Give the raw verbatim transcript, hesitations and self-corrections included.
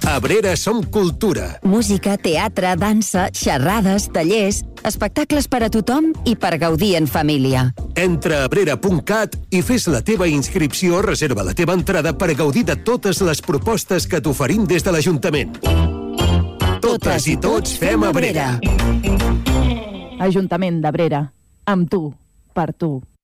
Abrera som cultura. Música, teatre, dansa, xerrades, tallers, espectacles per a tothom i per gaudir en família. Entra a abrera punt cat i fes la teva inscripció, reserva la teva entrada per gaudir de totes les propostes que t'oferim des de l'Ajuntament. Totes i tots fem Abrera. Ajuntament d'Abrera. Amb tu, per tu.